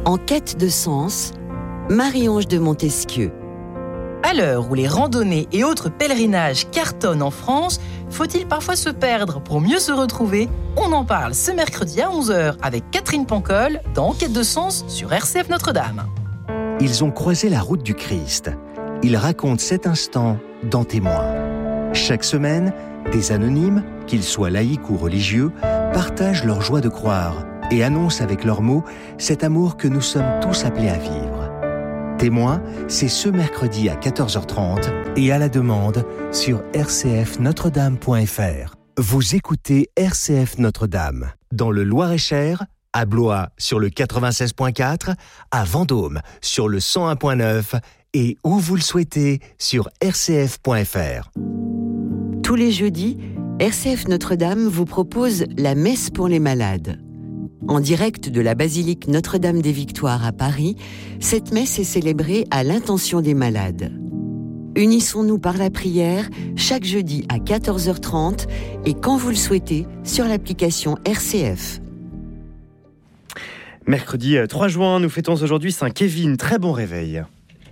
En quête de sens, Marie-Ange de Montesquieu. À l'heure où les randonnées et autres pèlerinages cartonnent en France, faut-il parfois se perdre pour mieux se retrouver ? On en parle ce mercredi à 11h avec Catherine Pancol dans En quête de sens sur RCF Notre-Dame. Ils ont croisé la route du Christ. Ils racontent cet instant dans Témoins. Chaque semaine, des anonymes, qu'ils soient laïcs ou religieux, partagent leur joie de croire et annoncent avec leurs mots cet amour que nous sommes tous appelés à vivre. Témoins, c'est ce mercredi à 14h30 et à la demande sur rcfnotredame.fr. Vous écoutez RCF Notre-Dame dans le Loir-et-Cher, à Blois sur le 96.4, à Vendôme sur le 101.9 et où vous le souhaitez sur rcf.fr. Tous les jeudis, RCF Notre-Dame vous propose la messe pour les malades. En direct de la basilique Notre-Dame des Victoires à Paris, cette messe est célébrée à l'intention des malades. Unissons-nous par la prière chaque jeudi à 14h30 et quand vous le souhaitez sur l'application RCF. Mercredi 3 juin, nous fêtons aujourd'hui Saint Kevin. Très bon réveil.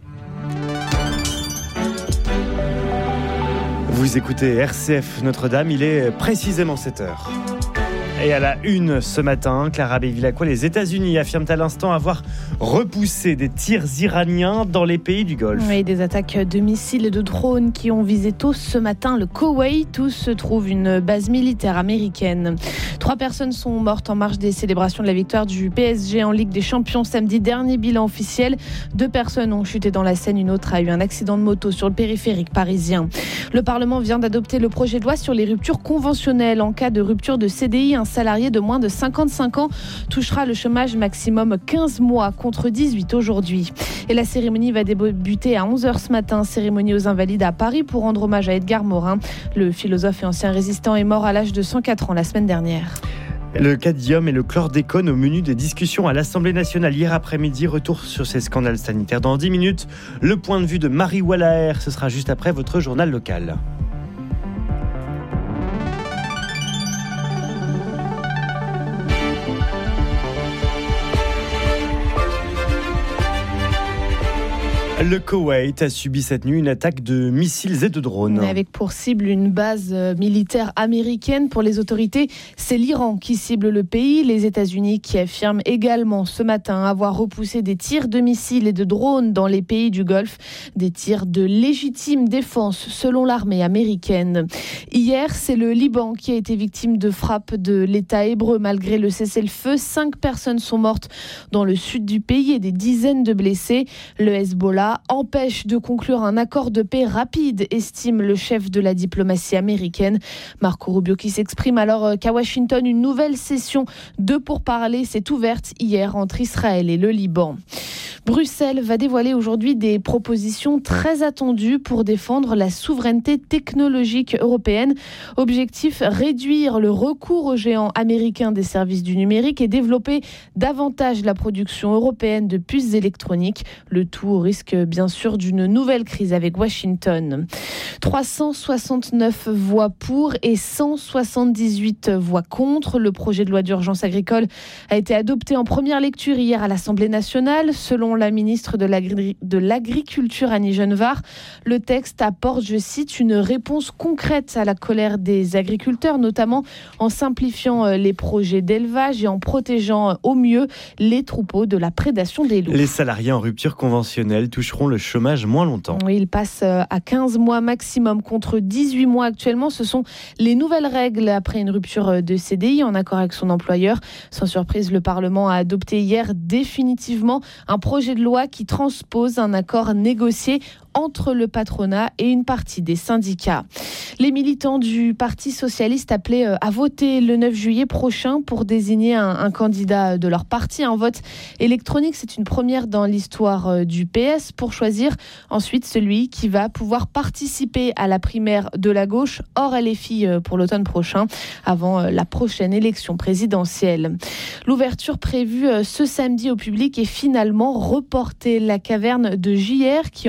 Vous écoutez RCF Notre-Dame, il est précisément 7h. Et à la une ce matin, Clara Bévillacqua, les États-Unis affirment à l'instant avoir repoussé des tirs iraniens dans les pays du Golfe. Oui, des attaques de missiles et de drones qui ont visé tôt ce matin le Koweït, où se trouve une base militaire américaine. 3 personnes sont mortes en marge des célébrations de la victoire du PSG en Ligue des Champions samedi dernier. Bilan officiel, 2 personnes ont chuté dans la Seine, une autre a eu un accident de moto sur le périphérique parisien. Le Parlement vient d'adopter le projet de loi sur les ruptures conventionnelles. En cas de rupture de CDI, un salarié de moins de 55 ans touchera le chômage maximum 15 mois contre 18 aujourd'hui. Et la cérémonie va débuter à 11h ce matin, cérémonie aux Invalides à Paris pour rendre hommage à Edgar Morin. Le philosophe et ancien résistant est mort à l'âge de 104 ans la semaine dernière. Le cadmium et le chlordécone au menu des discussions à l'Assemblée nationale hier après-midi. Retour sur ces scandales sanitaires dans 10 minutes. Le point de vue de Marie Wallaer, ce sera juste après votre journal local. Le Koweït a subi cette nuit une attaque de missiles et de drones. Avec pour cible une base militaire américaine. Pour les autorités, c'est l'Iran qui cible le pays. Les États-Unis qui affirment également ce matin avoir repoussé des tirs de missiles et de drones dans les pays du Golfe. Des tirs de légitime défense selon l'armée américaine. Hier, c'est le Liban qui a été victime de frappes de l'État hébreu. Malgré le cessez-le-feu, 5 personnes sont mortes dans le sud du pays et des dizaines de blessés. Le Hezbollah empêche de conclure un accord de paix rapide, estime le chef de la diplomatie américaine. Marco Rubio qui s'exprime alors qu'à Washington, une nouvelle session de pourparlers s'est ouverte hier entre Israël et le Liban. Bruxelles va dévoiler aujourd'hui des propositions très attendues pour défendre la souveraineté technologique européenne. Objectif, réduire le recours aux géants américains des services du numérique et développer davantage la production européenne de puces électroniques. Le tout au risque bien sûr d'une nouvelle crise avec Washington. 369 voix pour et 178 voix contre. Le projet de loi d'urgence agricole a été adopté en première lecture hier à l'Assemblée nationale. Selon la ministre de l'Agriculture Annie Genevard, le texte apporte, je cite, une réponse concrète à la colère des agriculteurs, notamment en simplifiant les projets d'élevage et en protégeant au mieux les troupeaux de la prédation des loups. Les salariés en rupture conventionnelle toucheront le chômage moins longtemps. Oui, ils passent à 15 mois maximum contre 18 mois actuellement. Ce sont les nouvelles règles après une rupture de CDI en accord avec son employeur. Sans surprise, le Parlement a adopté hier définitivement un projet de loi qui transpose un accord négocié entre le patronat et une partie des syndicats. Les militants du Parti socialiste appelaient à voter le 9 juillet prochain pour désigner un candidat de leur parti. Un vote électronique, c'est une première dans l'histoire du PS pour choisir ensuite celui qui va pouvoir participer à la primaire de la gauche hors LFI pour l'automne prochain, avant la prochaine élection présidentielle. L'ouverture prévue ce samedi au public est finalement reportée. La caverne de JR qui embarque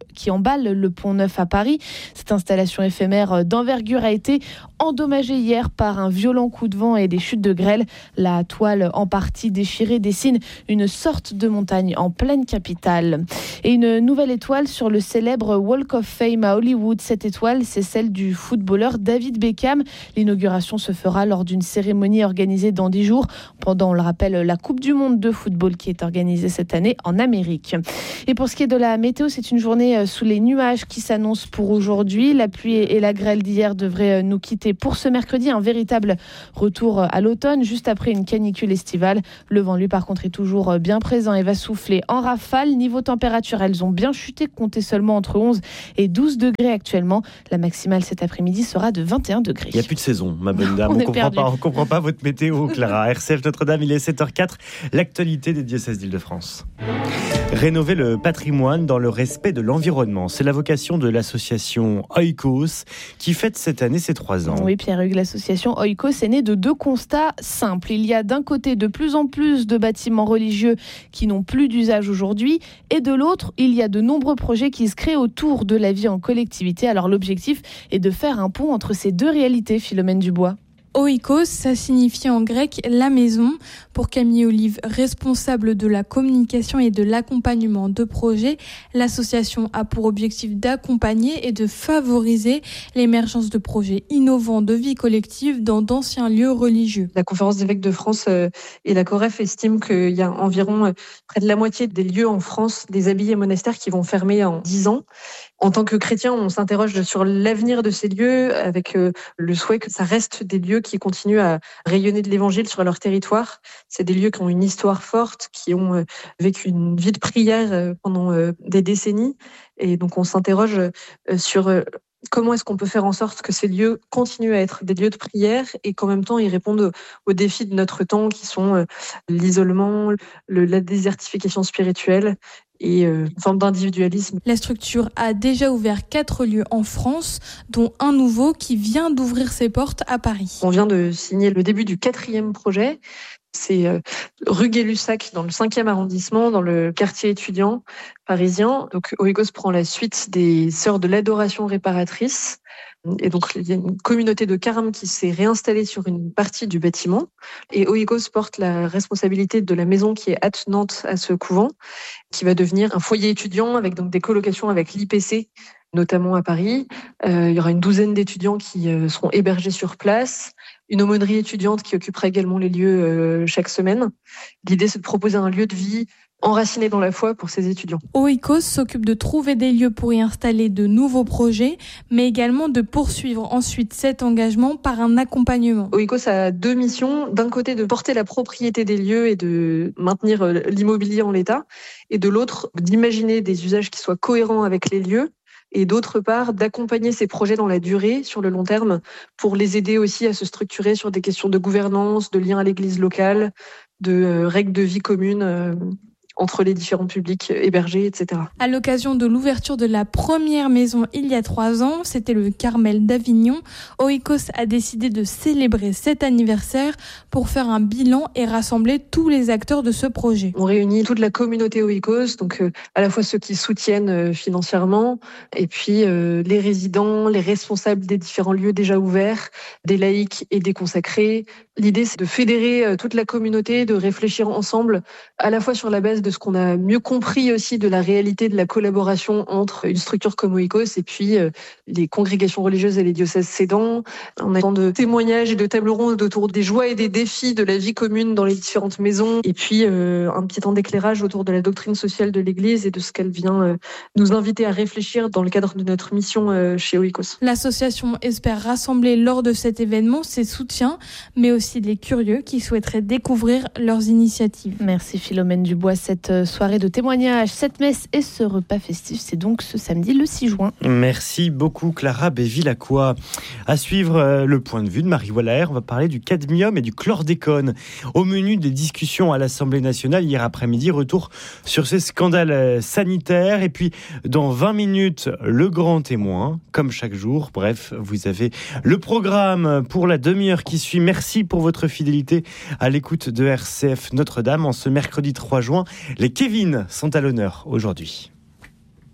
qui emballe le Pont Neuf à Paris. Cette installation éphémère d'envergure a été endommagée hier par un violent coup de vent et des chutes de grêle. La toile en partie déchirée dessine une sorte de montagne en pleine capitale. Et une nouvelle étoile sur le célèbre Walk of Fame à Hollywood. Cette étoile, c'est celle du footballeur David Beckham. L'inauguration se fera lors d'une cérémonie organisée dans 10 jours pendant, on le rappelle, la Coupe du Monde de football qui est organisée cette année en Amérique. Et pour ce qui est de la météo, c'est une journée sous les nuages qui s'annonce pour aujourd'hui. La pluie et la grêle d'hier devraient nous quitter pour ce mercredi. Un véritable retour à l'automne, juste après une canicule estivale. Le vent, lui, par contre, est toujours bien présent et va souffler en rafale. Niveau température, elles ont bien chuté, comptez seulement entre 11 et 12 degrés actuellement. La maximale cet après-midi sera de 21 degrés. Il n'y a plus de saison, ma bonne dame. On ne comprend pas votre météo, Clara. RCF Notre-Dame, il est 7h04. L'actualité des diocèses d'Île-de-France. Rénover le patrimoine dans le respect de l'environnement. C'est la vocation de l'association Oikos qui fête cette année ses 3 ans. Oui, Pierre-Hugues, l'association Oikos est née de 2 constats simples. Il y a d'un côté de plus en plus de bâtiments religieux qui n'ont plus d'usage aujourd'hui et de l'autre, il y a de nombreux projets qui se créent autour de la vie en collectivité. Alors l'objectif est de faire un pont entre ces 2 réalités, Philomène Dubois. Oikos, ça signifie en grec la maison. Pour Camille Olive, responsable de la communication et de l'accompagnement de projets, l'association a pour objectif d'accompagner et de favoriser l'émergence de projets innovants de vie collective dans d'anciens lieux religieux. La Conférence d'évêques de France et la COREF estiment qu'il y a environ près de la moitié des lieux en France, des abbayes et monastères qui vont fermer en 10 ans. En tant que chrétien, on s'interroge sur l'avenir de ces lieux avec le souhait que ça reste des lieux qui continuent à rayonner de l'évangile sur leur territoire. C'est des lieux qui ont une histoire forte, qui ont vécu une vie de prière pendant des décennies. Et donc on s'interroge sur comment est-ce qu'on peut faire en sorte que ces lieux continuent à être des lieux de prière et qu'en même temps ils répondent aux défis de notre temps qui sont l'isolement, la désertification spirituelle et une forme d'individualisme. La structure a déjà ouvert 4 lieux en France, dont un nouveau qui vient d'ouvrir ses portes à Paris. On vient de signer le début du 4e projet. C'est rue Gay-Lussac, dans le 5e arrondissement, dans le quartier étudiant parisien. Donc, Oikos prend la suite des Sœurs de l'Adoration Réparatrice. Et donc, il y a une communauté de carmes qui s'est réinstallée sur une partie du bâtiment. Et Oikos porte la responsabilité de la maison qui est attenante à ce couvent, qui va devenir un foyer étudiant avec donc des colocations avec l'IPC, notamment à Paris. Il y aura une douzaine d'étudiants qui seront hébergés sur place. Une aumônerie étudiante qui occupera également les lieux chaque semaine. L'idée, c'est de proposer un lieu de vie enraciné dans la foi pour ces étudiants. Oikos s'occupe de trouver des lieux pour y installer de nouveaux projets, mais également de poursuivre ensuite cet engagement par un accompagnement. Oikos a 2 missions. D'un côté, de porter la propriété des lieux et de maintenir l'immobilier en l'état. Et de l'autre, d'imaginer des usages qui soient cohérents avec les lieux. Et d'autre part, d'accompagner ces projets dans la durée, sur le long terme, pour les aider aussi à se structurer sur des questions de gouvernance, de lien à l'église locale, de règles de vie communes entre les différents publics hébergés, etc. À l'occasion de l'ouverture de la première maison il y a 3 ans, c'était le Carmel d'Avignon, Oikos a décidé de célébrer cet anniversaire pour faire un bilan et rassembler tous les acteurs de ce projet. On réunit toute la communauté Oikos, donc à la fois ceux qui soutiennent financièrement, et puis les résidents, les responsables des différents lieux déjà ouverts, des laïcs et des consacrés. L'idée, c'est de fédérer toute la communauté, de réfléchir ensemble, à la fois sur la base de ce qu'on a mieux compris aussi de la réalité de la collaboration entre une structure comme Oikos et puis les congrégations religieuses et les diocèses cédants. On a tant de témoignages et de tables rondes autour des joies et des défis de la vie commune dans les différentes maisons, et puis un petit temps d'éclairage autour de la doctrine sociale de l'Église et de ce qu'elle vient nous inviter à réfléchir dans le cadre de notre mission chez Oikos. L'association espère rassembler lors de cet événement ses soutiens, mais aussi les curieux qui souhaiteraient découvrir leurs initiatives. Merci Philomène Dubois. Cette soirée de témoignages, cette messe et ce repas festif, c'est donc ce samedi le 6 juin. Merci beaucoup Clara Bévilacqua. À suivre le point de vue de Marie Wallaert, on va parler du cadmium et du chlordécone. Au menu des discussions à l'Assemblée nationale hier après-midi, retour sur ces scandales sanitaires. Et puis dans 20 minutes, le grand témoin, comme chaque jour. Bref, vous avez le programme pour la demi-heure qui suit. Merci pour votre fidélité à l'écoute de RCF Notre-Dame en ce mercredi 3 juin. Les Kevin sont à l'honneur aujourd'hui.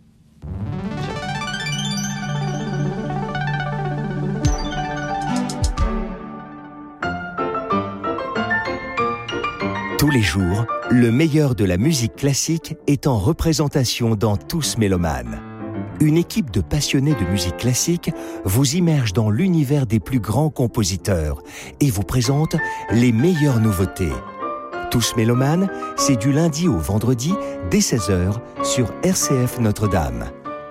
Tous les jours, le meilleur de la musique classique est en représentation dans Tous Mélomanes. Une équipe de passionnés de musique classique vous immerge dans l'univers des plus grands compositeurs et vous présente les meilleures nouveautés. Tous Mélomanes, c'est du lundi au vendredi dès 16h sur RCF Notre-Dame.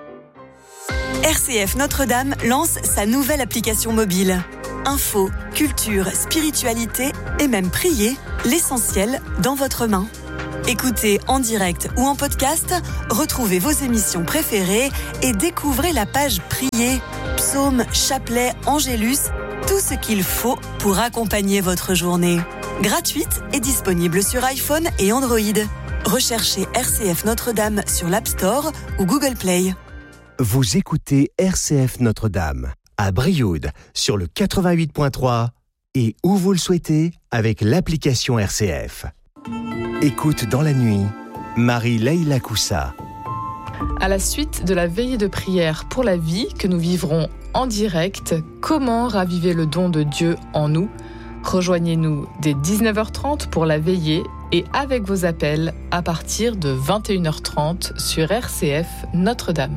RCF Notre-Dame lance sa nouvelle application mobile. Info, culture, spiritualité et même prier, l'essentiel dans votre main. Écoutez en direct ou en podcast, retrouvez vos émissions préférées et découvrez la page Prier, psaumes, chapelets, angélus, tout ce qu'il faut pour accompagner votre journée. Gratuite et disponible sur iPhone et Android. Recherchez RCF Notre-Dame sur l'App Store ou Google Play. Vous écoutez RCF Notre-Dame à Brioude sur le 88.3 et où vous le souhaitez avec l'application RCF. Écoute dans la nuit, Marie-Leïla Koussa. À la suite de la veillée de prière pour la vie que nous vivrons en direct, comment raviver le don de Dieu en nous ? Rejoignez-nous dès 19h30 pour la veillée et avec vos appels à partir de 21h30 sur RCF Notre-Dame.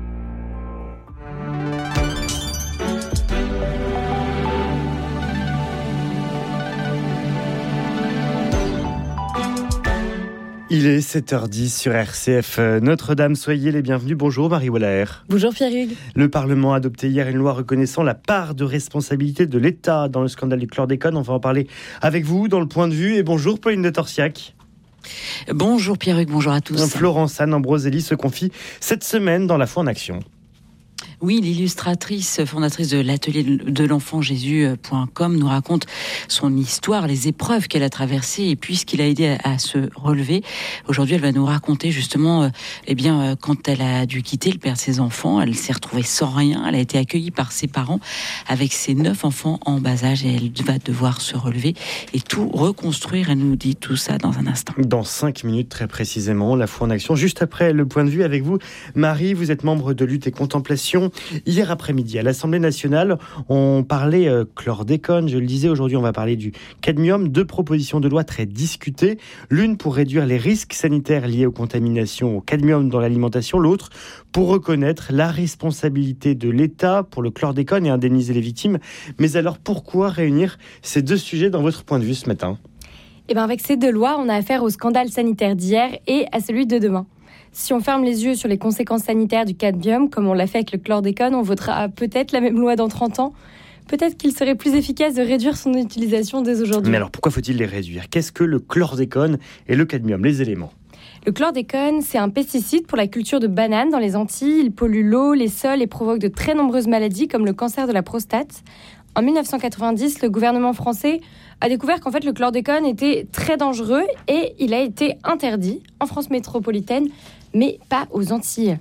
Il est 7h10 sur RCF Notre-Dame. Soyez les bienvenus. Bonjour Marie Wallaer. Bonjour Pierre-Hugues. Le Parlement a adopté hier une loi reconnaissant la part de responsabilité de l'État dans le scandale du chlordécone. On va en parler avec vous dans le point de vue. Et bonjour Pauline de Torsiac. Bonjour Pierre-Hugues, bonjour à tous. Florence Anne Ambroselli se confie cette semaine dans La Foi en Action. Oui, l'illustratrice fondatrice de l'atelier de l'enfant Jésus.com nous raconte son histoire, les épreuves qu'elle a traversées et puis ce qui l'a aidé à se relever. Aujourd'hui, elle va nous raconter justement, quand elle a dû quitter le père de ses enfants, elle s'est retrouvée sans rien. Elle a été accueillie par ses parents avec ses 9 enfants en bas âge et elle va devoir se relever et tout reconstruire. Elle nous dit tout ça dans un instant. Dans 5 minutes très précisément, La Foi en Action. Juste après le point de vue avec vous, Marie, vous êtes membre de Lutte et Contemplation. Hier après-midi, à l'Assemblée nationale, on parlait chlordécone, je le disais, aujourd'hui on va parler du cadmium, 2 propositions de loi très discutées, l'une pour réduire les risques sanitaires liés aux contaminations au cadmium dans l'alimentation, l'autre pour reconnaître la responsabilité de l'État pour le chlordécone et indemniser les victimes. Mais alors pourquoi réunir ces 2 sujets dans votre point de vue ce matin ? Avec ces 2 lois, on a affaire au scandale sanitaire d'hier et à celui de demain. Si on ferme les yeux sur les conséquences sanitaires du cadmium, comme on l'a fait avec le chlordécone, on votera peut-être la même loi dans 30 ans. Peut-être qu'il serait plus efficace de réduire son utilisation dès aujourd'hui. Mais alors pourquoi faut-il les réduire ? Qu'est-ce que le chlordécone et le cadmium ? Les éléments. Le chlordécone, c'est un pesticide pour la culture de bananes dans les Antilles. Il pollue l'eau, les sols et provoque de très nombreuses maladies comme le cancer de la prostate. En 1990, le gouvernement français a découvert qu'en fait le chlordécone était très dangereux et il a été interdit en France métropolitaine, mais pas aux Antilles.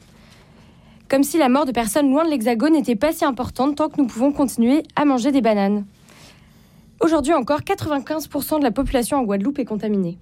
Comme si la mort de personnes loin de l'Hexagone n'était pas si importante tant que nous pouvons continuer à manger des bananes. Aujourd'hui encore, 95% de la population en Guadeloupe est contaminée.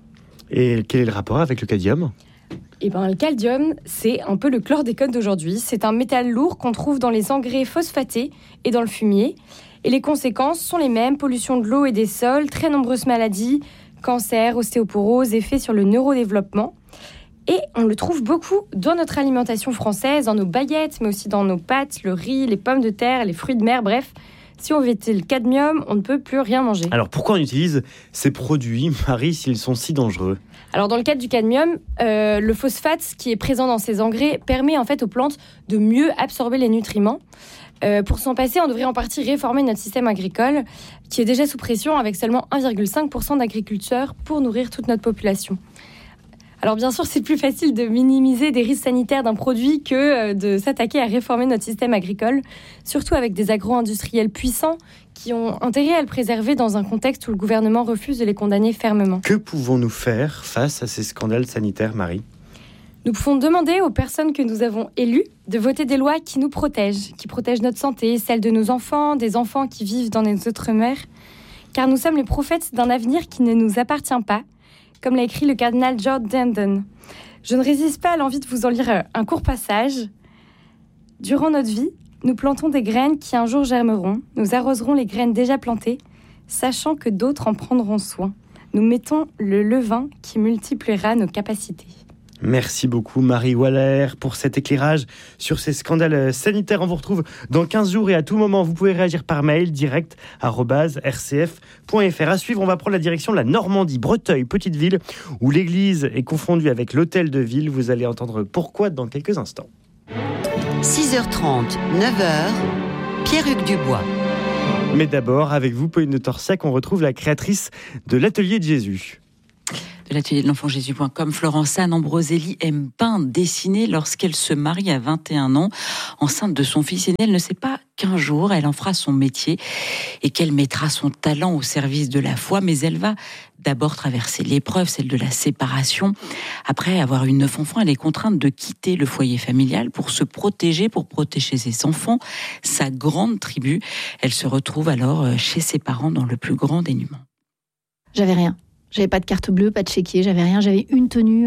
Et quel est le rapport avec le cadmium ? Le cadmium, c'est un peu le chlordécone d'aujourd'hui. C'est un métal lourd qu'on trouve dans les engrais phosphatés et dans le fumier. Et les conséquences sont les mêmes, pollution de l'eau et des sols, très nombreuses maladies, cancer, ostéoporose, effets sur le neurodéveloppement. Et on le trouve beaucoup dans notre alimentation française, dans nos baguettes, mais aussi dans nos pâtes, le riz, les pommes de terre, les fruits de mer, bref. Si on veut le cadmium, on ne peut plus rien manger. Alors pourquoi on utilise ces produits, Marie, s'ils sont si dangereux ? Alors dans le cas du cadmium, le phosphate qui est présent dans ces engrais permet en fait aux plantes de mieux absorber les nutriments. Pour s'en passer, on devrait en partie réformer notre système agricole qui est déjà sous pression avec seulement 1,5% d'agriculteurs pour nourrir toute notre population. Alors bien sûr, c'est plus facile de minimiser des risques sanitaires d'un produit que de s'attaquer à réformer notre système agricole, surtout avec des agro-industriels puissants qui ont intérêt à le préserver dans un contexte où le gouvernement refuse de les condamner fermement. Que pouvons-nous faire face à ces scandales sanitaires, Marie ? Nous pouvons demander aux personnes que nous avons élues de voter des lois qui nous protègent, qui protègent notre santé, celle de nos enfants, des enfants qui vivent dans les outre-mer, car nous sommes les prophètes d'un avenir qui ne nous appartient pas, comme l'a écrit le cardinal George Dandon. Je ne résiste pas à l'envie de vous en lire un court passage. Durant notre vie, nous plantons des graines qui un jour germeront. Nous arroserons les graines déjà plantées, sachant que d'autres en prendront soin. Nous mettons le levain qui multipliera nos capacités. Merci beaucoup Marie Waller pour cet éclairage sur ces scandales sanitaires. On vous retrouve dans 15 jours et à tout moment, vous pouvez réagir par mail direct @rcf.fr. À suivre, on va prendre la direction de la Normandie, Breteuil, petite ville où l'église est confondue avec l'hôtel de ville. Vous allez entendre pourquoi dans quelques instants. 6h30, 9h, Pierre-Hugues Dubois. Mais d'abord, avec vous, Pauline de Torsiac, on retrouve la créatrice de l'Atelier de Jésus. De l'atelier de l'enfantjésus.com, Florence-Anne Ambroselli aime peindre, dessiner lorsqu'elle se marie à 21 ans, enceinte de son fils aîné. Elle ne sait pas qu'un jour, elle en fera son métier et qu'elle mettra son talent au service de la foi, mais elle va d'abord traverser l'épreuve, celle de la séparation. Après avoir eu 9 enfants, elle est contrainte de quitter le foyer familial pour se protéger, pour protéger ses enfants, sa grande tribu. Elle se retrouve alors chez ses parents dans le plus grand dénuement. J'avais rien. J'avais pas de carte bleue, pas de chéquier, j'avais rien. J'avais une tenue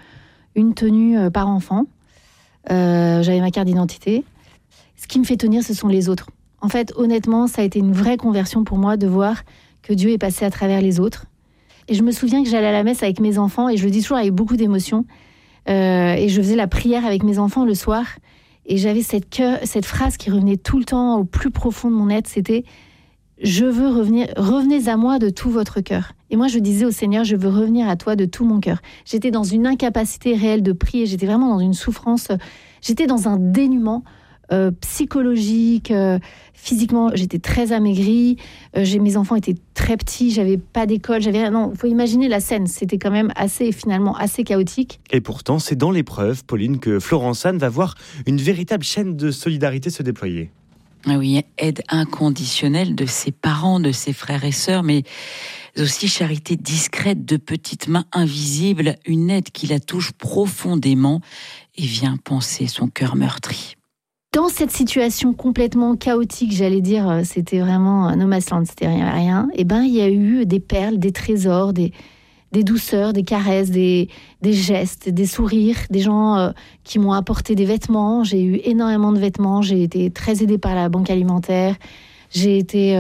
par enfant. J'avais ma carte d'identité. Ce qui me fait tenir, ce sont les autres. En fait, honnêtement, ça a été une vraie conversion pour moi de voir que Dieu est passé à travers les autres. Et je me souviens que j'allais à la messe avec mes enfants, et je le dis toujours avec beaucoup d'émotion. Et je faisais la prière avec mes enfants le soir. Et j'avais cette phrase qui revenait tout le temps au plus profond de mon être, c'était « Je veux revenir, revenez à moi de tout votre cœur ». Et moi, je disais au Seigneur, je veux revenir à toi de tout mon cœur. J'étais dans une incapacité réelle de prier, j'étais vraiment dans une souffrance, j'étais dans un dénuement psychologique, physiquement, j'étais très amaigrie, mes enfants étaient très petits, j'avais pas d'école, j'avais rien. Non, il faut imaginer la scène, c'était quand même finalement assez chaotique. Et pourtant, c'est dans l'épreuve, Pauline, que Florence-Anne va voir une véritable chaîne de solidarité se déployer. Oui, aide inconditionnelle de ses parents, de ses frères et sœurs, mais aussi charité discrète de petites mains invisibles, une aide qui la touche profondément et vient panser son cœur meurtri. Dans cette situation complètement chaotique, j'allais dire, c'était vraiment un no man's land, c'était rien. Et il y a eu des perles, des trésors, des douceurs, des caresses, des gestes, des sourires, des gens qui m'ont apporté des vêtements. J'ai eu énormément de vêtements, j'ai été très aidée par la banque alimentaire. J'ai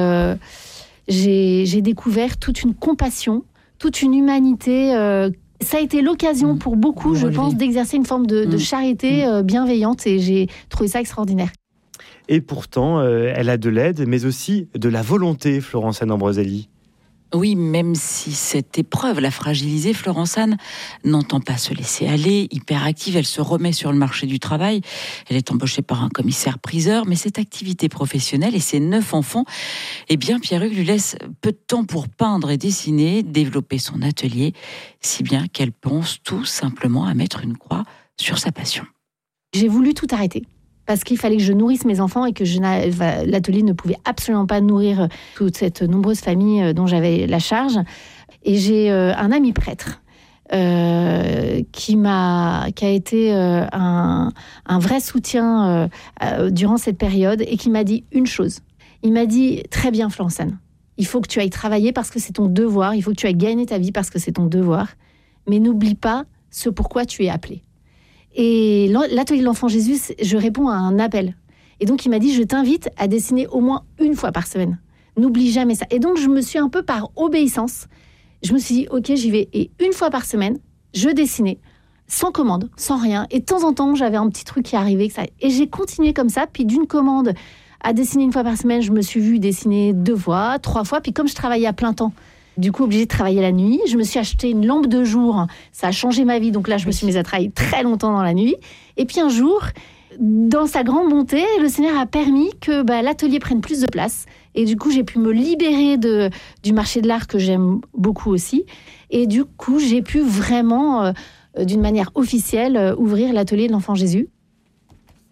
découvert toute une compassion, toute une humanité. Ça a été l'occasion pour beaucoup, je pense, d'exercer une forme de charité bienveillante et j'ai trouvé ça extraordinaire. Et pourtant, elle a de l'aide, mais aussi de la volonté, Florence-Anne Ambroselli. Oui, même si cette épreuve l'a fragilisée, Florence-Anne n'entend pas se laisser aller. Hyperactive, elle se remet sur le marché du travail. Elle est embauchée par un commissaire-priseur, mais cette activité professionnelle et ses 9 enfants, Pierre-Hugues lui laisse peu de temps pour peindre et dessiner, développer son atelier, si bien qu'elle pense tout simplement à mettre une croix sur sa passion. J'ai voulu tout arrêter. Parce qu'il fallait que je nourrisse mes enfants et que l'atelier ne pouvait absolument pas nourrir toute cette nombreuse famille dont j'avais la charge. Et j'ai un ami prêtre qui a été un vrai soutien durant cette période et qui m'a dit une chose. Il m'a dit « Très bien, Florence-Anne, il faut que tu ailles travailler parce que c'est ton devoir, il faut que tu ailles gagner ta vie parce que c'est ton devoir, mais n'oublie pas ce pourquoi tu es appelé. » Et l'atelier de l'Enfant Jésus, je réponds à un appel. Et donc, il m'a dit, je t'invite à dessiner au moins une fois par semaine. N'oublie jamais ça. Et donc, je me suis un peu par obéissance, je me suis dit, ok, j'y vais. Et une fois par semaine, je dessinais, sans commande, sans rien. Et de temps en temps, j'avais un petit truc qui arrivait. Et j'ai continué comme ça. Puis d'une commande à dessiner une fois par semaine, je me suis vue dessiner 2 fois, 3 fois. Puis comme je travaillais à plein temps, du coup, obligée de travailler la nuit. Je me suis acheté une lampe de jour. Ça a changé ma vie. Donc là, je me suis mise à travailler très longtemps dans la nuit. Et puis un jour, dans sa grande bonté, le Seigneur a permis que l'atelier prenne plus de place. Et du coup, j'ai pu me libérer du marché de l'art que j'aime beaucoup aussi. Et du coup, j'ai pu vraiment, d'une manière officielle, ouvrir l'atelier de l'Enfant Jésus.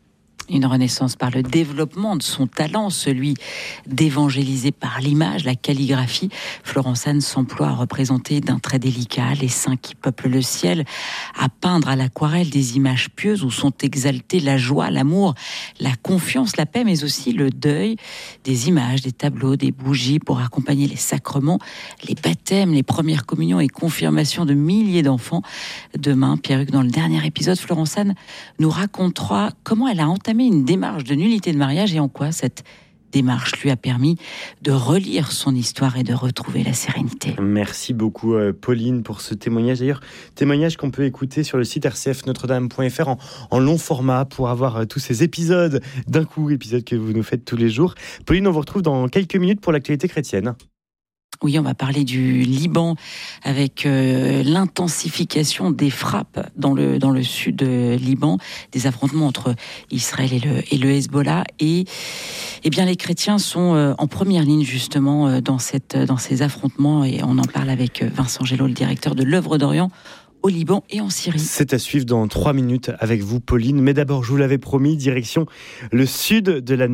Une renaissance par le développement de son talent, celui d'évangéliser par l'image, la calligraphie. Florence Anne s'emploie à représenter d'un trait délicat les saints qui peuplent le ciel, à peindre à l'aquarelle des images pieuses où sont exaltées la joie, l'amour, la confiance, la paix, mais aussi le deuil. Des images, des tableaux, des bougies pour accompagner les sacrements, les baptêmes, les premières communions et confirmations de milliers d'enfants. Demain, Pierruc, dans le dernier épisode, Florence Anne nous racontera comment elle a entamé une démarche de nullité de mariage et en quoi cette démarche lui a permis de relire son histoire et de retrouver la sérénité. Merci beaucoup Pauline pour ce témoignage. D'ailleurs, témoignage qu'on peut écouter sur le site rcfnotredame.fr en long format pour avoir tous ces épisodes d'un coup, épisodes que vous nous faites tous les jours. Pauline, on vous retrouve dans quelques minutes pour l'actualité chrétienne. Oui, on va parler du Liban avec l'intensification des frappes dans le sud Liban, des affrontements entre Israël et le Hezbollah. Et bien, les chrétiens sont en première ligne justement dans ces affrontements. Et on en parle avec Vincent Gélaud, le directeur de l'Œuvre d'Orient au Liban et en Syrie. C'est à suivre dans 3 minutes avec vous, Pauline. Mais d'abord, je vous l'avais promis, direction le sud de la